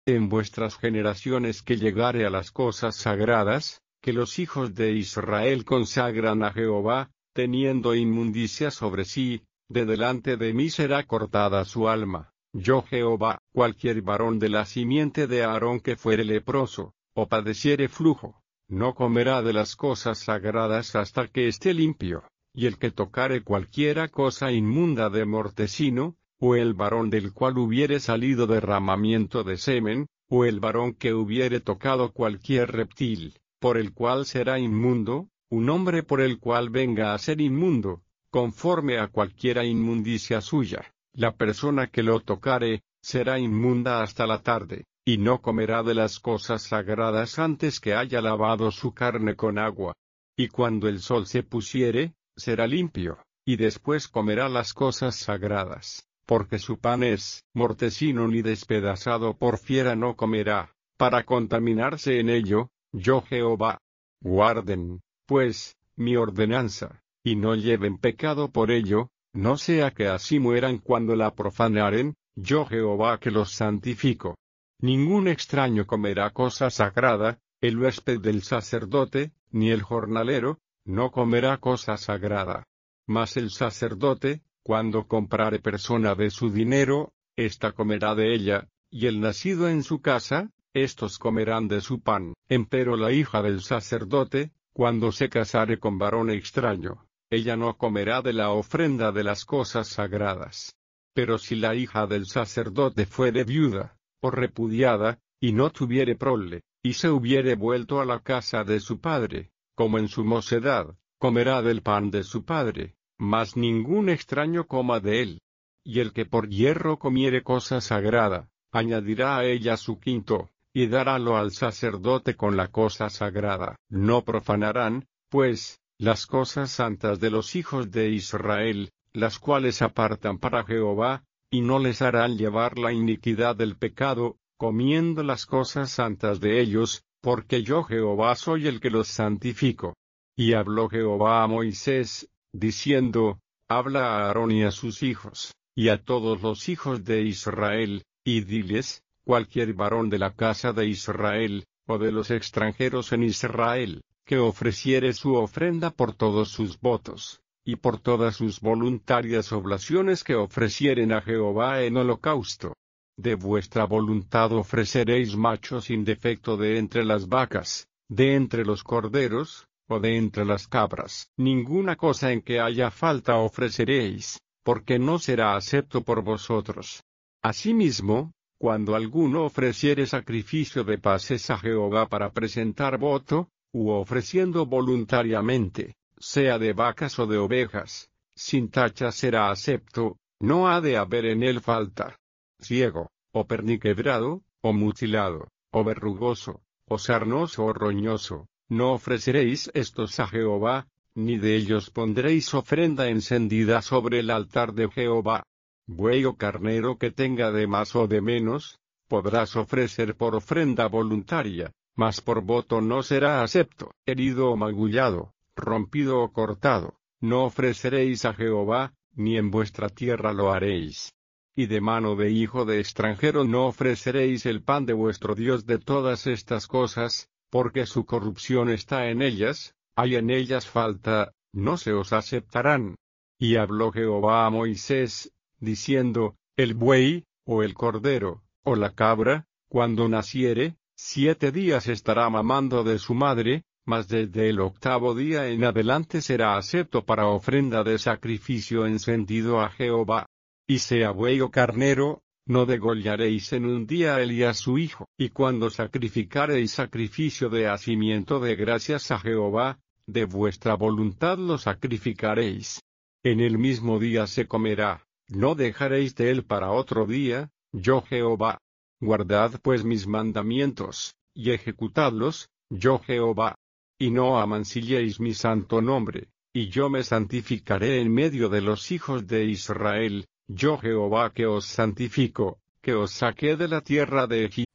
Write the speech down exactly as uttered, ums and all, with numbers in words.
en vuestras generaciones que llegare a las cosas sagradas, que los hijos de Israel consagran a Jehová, teniendo inmundicia sobre sí, de delante de mí será cortada su alma. Yo Jehová, cualquier varón de la simiente de Aarón que fuere leproso, o padeciere flujo, no comerá de las cosas sagradas hasta que esté limpio, y el que tocare cualquiera cosa inmunda de mortecino, o el varón del cual hubiere salido derramamiento de semen, o el varón que hubiere tocado cualquier reptil, por el cual será inmundo, un hombre por el cual venga a ser inmundo, conforme a cualquiera inmundicia suya, la persona que lo tocare, será inmunda hasta la tarde, y no comerá de las cosas sagradas antes que haya lavado su carne con agua. Y cuando el sol se pusiere, será limpio, y después comerá las cosas sagradas, porque su pan es mortecino ni despedazado por fiera no comerá, para contaminarse en ello, yo Jehová. Guarden, pues, mi ordenanza, y no lleven pecado por ello, no sea que así mueran cuando la profanaren, yo Jehová que los santifico. Ningún extraño comerá cosa sagrada, el huésped del sacerdote, ni el jornalero, no comerá cosa sagrada. Mas el sacerdote, cuando comprare persona de su dinero, ésta comerá de ella, y el nacido en su casa, estos comerán de su pan. Empero la hija del sacerdote, cuando se casare con varón extraño, ella no comerá de la ofrenda de las cosas sagradas. Pero si la hija del sacerdote fuere viuda, o repudiada, y no tuviere prole, y se hubiere vuelto a la casa de su padre, como en su mocedad, comerá del pan de su padre, mas ningún extraño coma de él. Y el que por hierro comiere cosa sagrada, añadirá a ella su quinto, y darálo al sacerdote con la cosa sagrada. No profanarán, pues, las cosas santas de los hijos de Israel, las cuales apartan para Jehová, y no les harán llevar la iniquidad del pecado, comiendo las cosas santas de ellos, porque yo Jehová soy el que los santifico. Y habló Jehová a Moisés, diciendo, habla a Aarón y a sus hijos, y a todos los hijos de Israel, y diles, cualquier varón de la casa de Israel, o de los extranjeros en Israel, que ofreciere su ofrenda por todos sus votos, y por todas sus voluntarias oblaciones que ofrecieren a Jehová en holocausto. De vuestra voluntad ofreceréis machos sin defecto de entre las vacas, de entre los corderos, o de entre las cabras. Ninguna cosa en que haya falta ofreceréis, porque no será acepto por vosotros. Asimismo, cuando alguno ofreciere sacrificio de paces a Jehová para presentar voto, u ofreciendo voluntariamente, sea de vacas o de ovejas, sin tacha será acepto, no ha de haber en él falta. Ciego, o perniquebrado, o mutilado, o verrugoso, o sarnoso o roñoso, no ofreceréis estos a Jehová, ni de ellos pondréis ofrenda encendida sobre el altar de Jehová. Buey o carnero que tenga de más o de menos, podrás ofrecer por ofrenda voluntaria, mas por voto no será acepto. Herido o magullado, rompido o cortado, no ofreceréis a Jehová, ni en vuestra tierra lo haréis. Y de mano de hijo de extranjero no ofreceréis el pan de vuestro Dios de todas estas cosas, porque su corrupción está en ellas, hay en ellas falta, no se os aceptarán. Y habló Jehová a Moisés, diciendo, el buey, o el cordero, o la cabra, cuando naciere, siete días estará mamando de su madre, mas desde el octavo día en adelante será acepto para ofrenda de sacrificio encendido a Jehová. Y sea buey o carnero, no degollaréis en un día a él y a su hijo. Y cuando sacrificareis sacrificio de hacimiento de gracias a Jehová, de vuestra voluntad lo sacrificaréis. En el mismo día se comerá, no dejaréis de él para otro día, yo Jehová. Guardad pues mis mandamientos, y ejecutadlos, yo Jehová. Y no amancilléis mi santo nombre, y yo me santificaré en medio de los hijos de Israel, yo Jehová que os santifico, que os saqué de la tierra de Egipto.